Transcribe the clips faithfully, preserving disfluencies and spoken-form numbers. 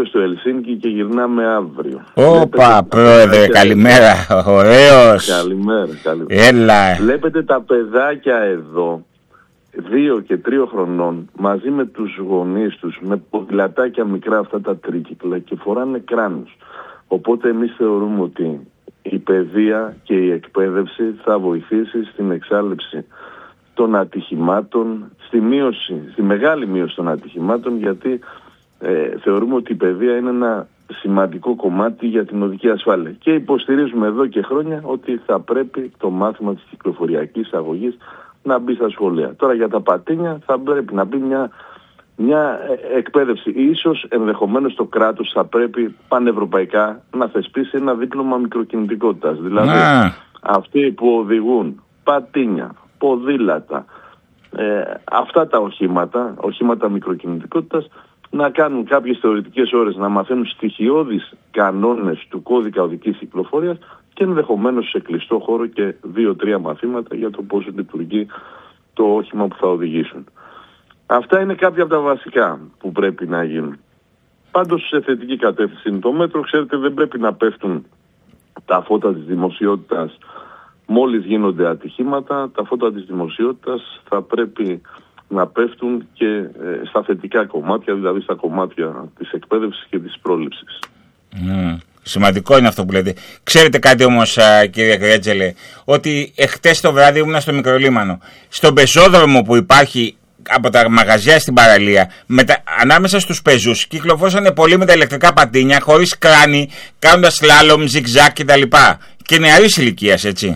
αύριο στο Ελσίνκι και γυρνάμε αύριο. Όπα, πρόεδρε, καλημέρα. Ωραίος. Καλημέρα, καλημέρα. Έλα. Βλέπετε τα παιδάκια εδώ, δύο και τρία χρονών, μαζί με τους γονείς τους, με ποδηλατάκια μικρά αυτά τα τρίκυκλα και φοράνε κράνους. Οπότε εμείς θεωρούμε ότι η παιδεία και η εκπαίδευση θα βοηθήσει στην εξάλληψη των ατυχημάτων, στη μείωση, στη μεγάλη μείωση των ατυχημάτων, γιατί ε, θεωρούμε ότι η παιδεία είναι ένα σημαντικό κομμάτι για την οδική ασφάλεια. Και υποστηρίζουμε εδώ και χρόνια ότι θα πρέπει το μάθημα της κυκλοφοριακής αγωγής να μπει στα σχολεία. Τώρα για τα πατίνια θα πρέπει να μπει μια, μια εκπαίδευση. Ίσως ενδεχομένως το κράτος θα πρέπει πανευρωπαϊκά να θεσπίσει ένα δίπλωμα μικροκινητικότητας. Δηλαδή ah. αυτοί που οδηγούν πατίνια, ποδήλατα, ε, αυτά τα οχήματα, οχήματα μικροκινητικότητας, να κάνουν κάποιες θεωρητικές ώρες, να μαθαίνουν στοιχειώδεις κανόνες του κώδικα οδικής κυκλοφορίας και ενδεχομένως σε κλειστό χώρο και δύο-τρία μαθήματα για το πώς λειτουργεί το όχημα που θα οδηγήσουν. Αυτά είναι κάποια από τα βασικά που πρέπει να γίνουν. Πάντως σε θετική κατεύθυνση είναι το μέτρο. Ξέρετε, δεν πρέπει να πέφτουν τα φώτα της δημοσιότητας μόλις γίνονται ατυχήματα. Τα φώτα της δημοσιότητας θα πρέπει να πέφτουν και ε, στα θετικά κομμάτια, δηλαδή στα κομμάτια της εκπαίδευσης και της πρόληψης. Mm. Σημαντικό είναι αυτό που λέτε. Ξέρετε κάτι όμως, α, κύριε Κρέτζελε, ότι εχθές το βράδυ ήμουν στο Μικρολίμανο. Στον πεζόδρομο που υπάρχει από τα μαγαζιά στην παραλία, μετα... ανάμεσα στους πεζούς κυκλοφόρησαν πολλοί με τα ηλεκτρικά πατίνια, χωρίς κράνη, κάνοντας σλάλομ, ζιγζάκ κτλ. Και νεαρής ηλικίας, έτσι.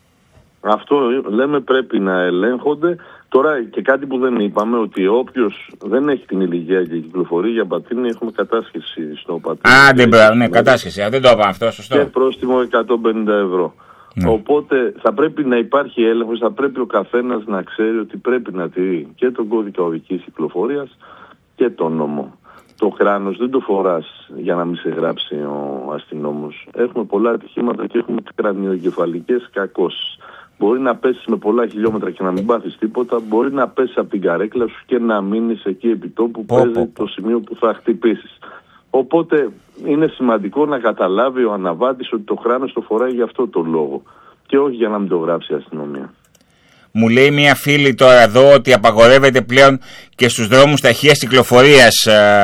Αυτό λέμε πρέπει να ελέγχονται. Τώρα και κάτι που δεν είπαμε, ότι όποιος δεν έχει την ηλικία και κυκλοφορεί για πατίνι, έχουμε κατάσχεση στο πατίνι. Α, δεν πρέπει, ναι, κατάσχεση. Δεν το είπαμε αυτό, σωστό. Και πρόστιμο εκατόν πενήντα ευρώ. Ναι. Οπότε θα πρέπει να υπάρχει έλεγχος, θα πρέπει ο καθένας να ξέρει ότι πρέπει να τηρεί και τον κώδικα οδικής κυκλοφορίας και τον νόμο. Το κράνος δεν το φοράς για να μην σε γράψει ο αστυνόμος. Έχουμε πολλά ατυχήματα και έχουμε κρανιοεγκεφαλικές κακώσεις. Μπορεί να πέσεις με πολλά χιλιόμετρα και να μην πάθεις τίποτα, μπορεί να πέσεις από την καρέκλα σου και να μείνεις εκεί επί τόπου που παίζει το σημείο που θα χτυπήσεις. Οπότε είναι σημαντικό να καταλάβει ο αναβάτης ότι το κράνος το φοράει για αυτό το λόγο και όχι για να μην το γράψει η αστυνομία. Μου λέει μια φίλη τώρα εδώ ότι απαγορεύεται πλέον και στους δρόμους ταχείας κυκλοφορίας.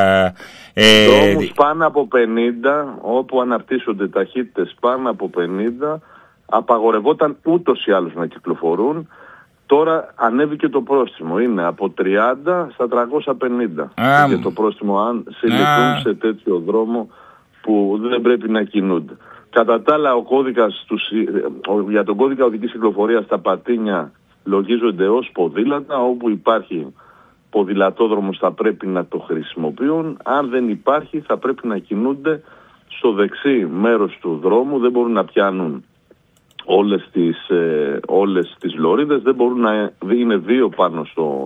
Ε, δρόμους πάνω από πενήντα, όπου αναπτύσσονται ταχύτητες πάνω από πενήντα, απαγορευόταν ούτως ή άλλως να κυκλοφορούν. Τώρα ανέβηκε το πρόστιμο. Είναι από τριάντα στα τριακόσια πενήντα. Ah. Και το πρόστιμο αν συλληφθούν ah. σε τέτοιο δρόμο που δεν πρέπει να κινούνται. Κατά τα άλλα, ο κώδικας τους, για τον κώδικα οδικής κυκλοφορίας τα πατίνια λογίζονται ως ποδήλατα. Όπου υπάρχει ποδηλατόδρομος θα πρέπει να το χρησιμοποιούν. Αν δεν υπάρχει θα πρέπει να κινούνται στο δεξί μέρος του δρόμου. Δεν μπορούν να πιάνουν όλες τις, ε, όλες τις λωρίδες, δεν μπορούν να είναι δύο πάνω στο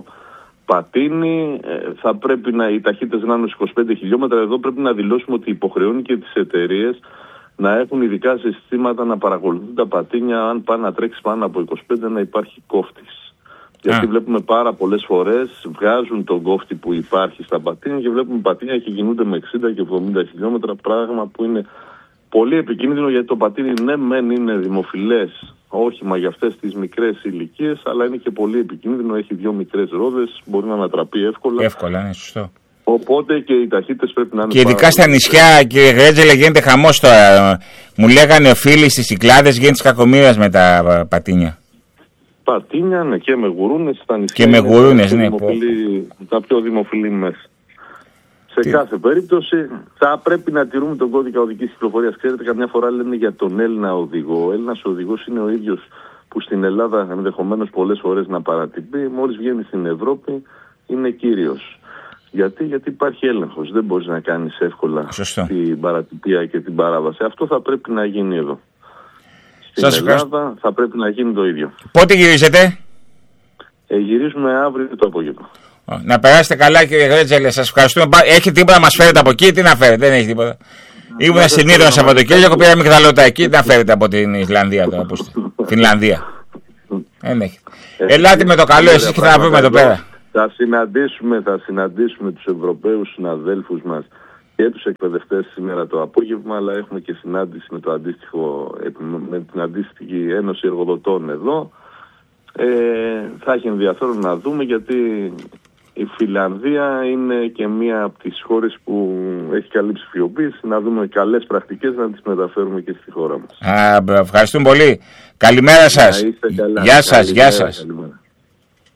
πατίνι, ε, θα πρέπει να οι ταχύτητες να είναι είκοσι πέντε χιλιόμετρα. Εδώ πρέπει να δηλώσουμε ότι υποχρεώνει και τις εταιρείες να έχουν ειδικά συστήματα να παρακολουθούν τα πατίνια, αν πάνε να τρέξει πάνω από είκοσι πέντε να υπάρχει κόφτης. Γιατί yeah. βλέπουμε πάρα πολλές φορές βγάζουν τον κόφτη που υπάρχει στα πατίνια και βλέπουμε πατίνια και κινούνται με εξήντα και εβδομήντα χιλιόμετρα, πράγμα που είναι πολύ επικίνδυνο, γιατί το πατίνι ναι μεν είναι δημοφιλές όχημα για αυτές τις μικρές ηλικίες, αλλά είναι και πολύ επικίνδυνο, έχει δύο μικρές ρόδες, μπορεί να ανατραπεί εύκολα. Εύκολα, ναι, σωστό. Οπότε και οι ταχύτητες πρέπει να είναι. Και ειδικά στα νησιά, κύριε Κρέτζελε, γίνεται χαμός τώρα. Μου λέγανε φίλοι στις Κυκλάδες γίνεται κακομοίρας με τα πατίνια. Πατίνια, ναι, και με γουρούνες στα νησιά. Και με γουρούνες, ναι. Τα πιο δημοφιλή μέσα. Σε Τι? κάθε περίπτωση θα πρέπει να τηρούμε τον κώδικα οδικής κυκλοφορίας. Ξέρετε, καμιά φορά λένε για τον Έλληνα οδηγό. Ο Έλληνας οδηγός είναι ο ίδιος που στην Ελλάδα ενδεχομένως πολλές φορές να παρατυπεί. Μόλις βγαίνει στην Ευρώπη είναι κύριος. Γιατί, γιατί υπάρχει έλεγχος. Δεν μπορείς να κάνεις εύκολα Σωστό. την παρατυπία και την παράβαση. Αυτό θα πρέπει να γίνει εδώ. Στην Σας Ελλάδα ευχαριστώ. θα πρέπει να γίνει το ίδιο. Πότε γυρίζετε? Ε, γυρίζουμε αύριο το απόγευμα. Να περάσετε καλά, κύριε Κρέτζελε, σας ευχαριστούμε. Έχει τίποτα να μας φέρετε από εκεί, τι να φέρετε? Δεν έχει τίποτα. Ήμουν στην Ήρω Σαββατοκύριακο, πήρα μυγδαλότα εκεί, τι να φέρετε από την Ισλανδία τώρα, Φινλανδία. Δεν έχει. Ελάτε με το καλό εσείς και θα τα πούμε εδώ πέρα. Θα συναντήσουμε, θα συναντήσουμε τους Ευρωπαίους συναδέλφους μας και τους εκπαιδευτές σήμερα το απόγευμα, αλλά έχουμε και συνάντηση με, το αντίστοιχο, με την αντίστοιχη Ένωση Εργοδοτών εδώ. Ε, θα έχει ενδιαφέρον να δούμε, γιατί η Φιλανδία είναι και μία από τις χώρες που έχει καλή ψηφιοποίηση. Να δούμε καλές πρακτικές, να τις μεταφέρουμε και στη χώρα μας. Α, ευχαριστούμε πολύ. Καλημέρα σας. Γεια σας, γεια σας. Καλημέρα.